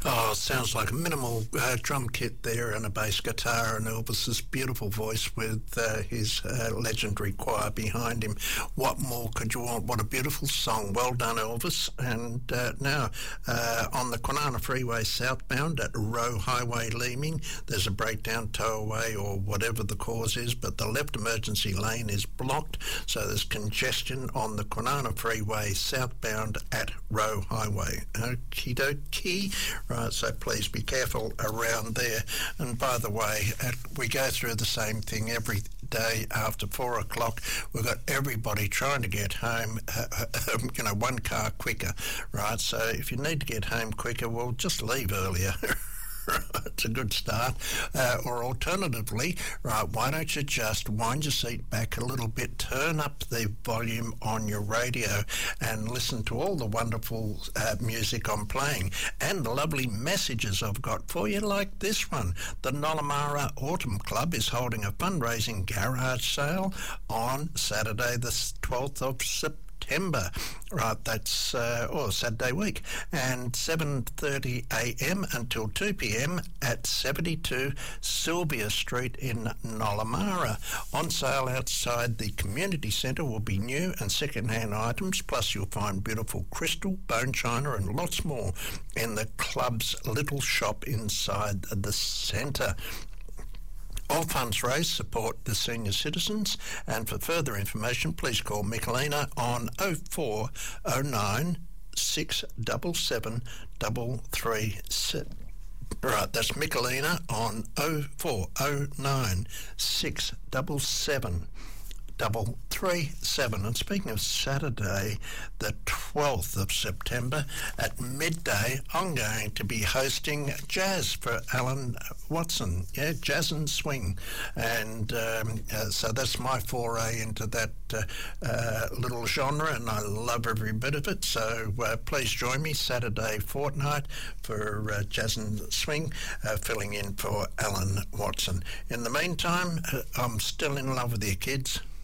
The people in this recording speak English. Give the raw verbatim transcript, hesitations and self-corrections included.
Oh, sounds like a minimal uh, drum kit there and a bass guitar and Elvis's beautiful voice with uh, his uh, legendary choir behind him. What more could you want? What a beautiful song. Well done, Elvis. And uh, now uh, on the Kwinana Freeway southbound at Roe Highway Leeming, there's a breakdown, tow away or whatever the cause is, but the left emergency lane is blocked, so there's congestion on the Kwinana Freeway southbound at Roe Highway. Okie dokie. Right, so please be careful around there. And by the way, at, we go through the same thing every day after four o'clock. We've got everybody trying to get home, uh, you know, one car quicker, right? So if you need to get home quicker, well, just leave earlier. It's a good start. Uh, or alternatively, right, why don't you just wind your seat back a little bit, turn up the volume on your radio and listen to all the wonderful uh, music I'm playing and the lovely messages I've got for you, like this one. The Nollamara Autumn Club is holding a fundraising garage sale on Saturday the twelfth of September. September, right, that's uh, oh, Saturday week, and seven thirty a m until two p m at seventy-two Sylvia Street in Nollamara. On sale outside the community centre will be new and second-hand items, plus you'll find beautiful crystal, bone china and lots more in the club's little shop inside the centre. All funds raised support the senior citizens, and for further information please call Michelina on oh four oh nine six seven seven three three seven. Right, that's Michelina on oh four oh nine six seven seven double three seven. And speaking of Saturday, the twelfth of September at midday, I'm going to be hosting jazz for Alan Watson. Yeah, jazz and swing, and um, uh, so that's my foray into that uh, uh, little genre, and I love every bit of it. So uh, please join me Saturday fortnight for uh, jazz and swing, uh, filling in for Alan Watson. In the meantime, uh, I'm still in love with you kids.